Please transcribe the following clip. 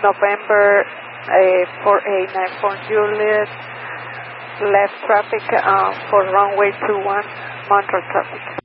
November 4894 Juliet, left traffic for runway 21, Montreal traffic.